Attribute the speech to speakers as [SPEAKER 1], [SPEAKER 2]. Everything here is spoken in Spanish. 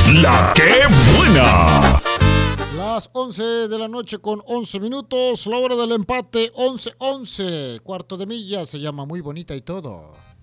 [SPEAKER 1] La que buena.
[SPEAKER 2] Las 11 de la noche con 11 minutos, la hora del empate, 11-11. Cuarto de milla, se llama Muy Bonita y Todo.